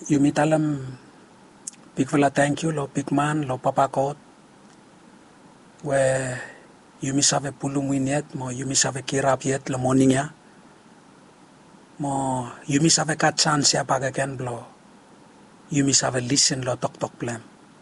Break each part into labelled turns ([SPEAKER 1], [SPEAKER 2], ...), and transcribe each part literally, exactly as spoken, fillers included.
[SPEAKER 1] Yumi talam big fella thank you lo big man lo papa God where yumi save pulung winiet mo yumi save kirap yet lo morning ya mo yumi save kat chance ya bagaken lo yumi save listen lo tok tok plan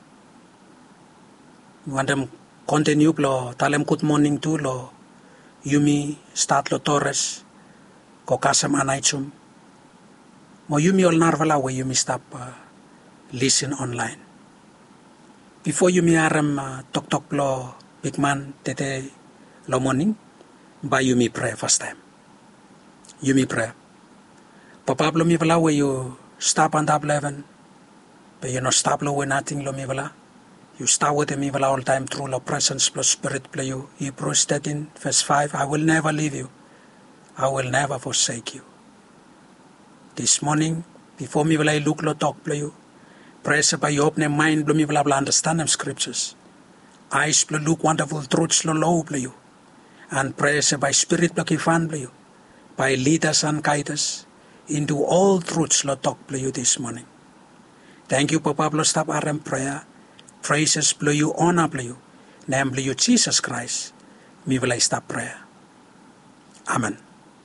[SPEAKER 1] wandem continue lo talem good morning tu lo yumi start lo Torres ko kasem anaichum mo yumi ol narvala we yumi stop uh, listen online before yumi aram uh, tok tok lo big man tete lo morning ba yumi pray first time yumi pray papa lo mi vala we you stop and up eleven but you no stop lo we nothing lo mi vala you start with me vala all time through lo presence plus spirit play you Hebrews thirteen verse five I will never leave you I will never forsake you. This morning, before me will I look lo talk play you, press by you open mind, me will understand them scriptures. Eyes play look wonderful truths lo low play you, and press by spirit play fan play you, by lead us and guide us into all truths lo talk play you this morning. Thank you, Papa, lo stop R M prayer, praises play you, honor play you, name play you Jesus Christ. Me will I stop prayer. Amen.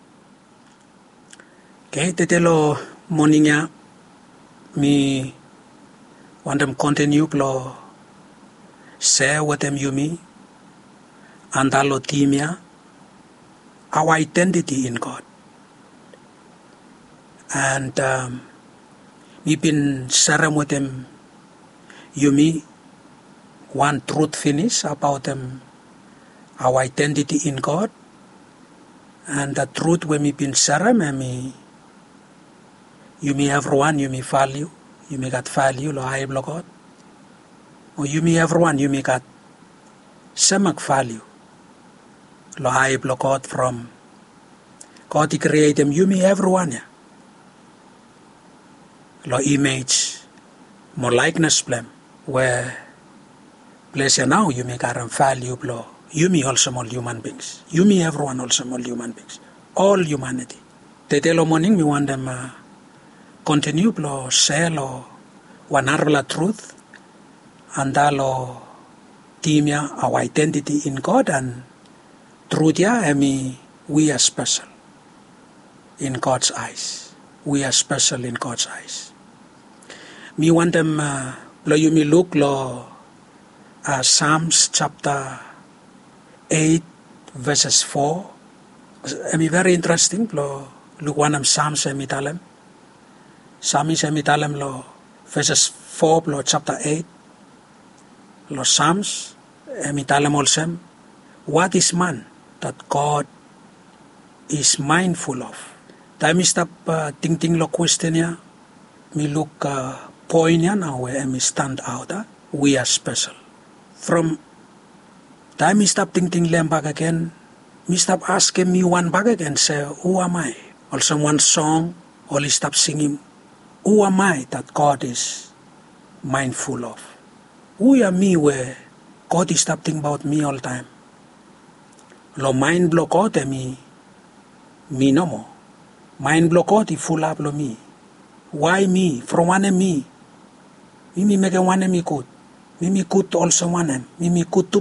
[SPEAKER 1] Okay, tetelo morning ya mi want them continue lo share with them you me and alo team ya our identity in God and um, we been sharing with them you me one truth finish about them our identity in God and the truth when we been sharing and me you may everyone, you may value, you may got value, lo I block God. Or you may everyone, you may got semak value, lo I block God from God. He created them, you may everyone, yeah. Lo image, more likeness plan, where place now you may got value, lo you may also all human beings, you may everyone also all human beings, all humanity. Tetelo morning, we want them. Uh, Continue lo share lo wanarla truth and lo timia our identity in God and truth ya emi we are special in God's eyes. We are special in God's eyes. Me want them uh, lo you me look lo uh, Psalms chapter eight verses four. Emi very interesting lo look one of Psalms emi talem. Sami semi talem lo verses four lo chapter eight lo Psalms emi talem olsem what is man that God is mindful of. Time stop uh, ting ting lo question ya me look uh, point ya now where emi stand out uh, we are special from time stop ting ting lem back again me stop asking me one back again say who am I also one song only stop singing. Who am I that God is mindful of? Who am me where God is stop thinking about me all the time? Lo mind block out me, me no more. Mind block out full up lo me. Why me? From one me. Me me make one me good. Me me good also one me me good too.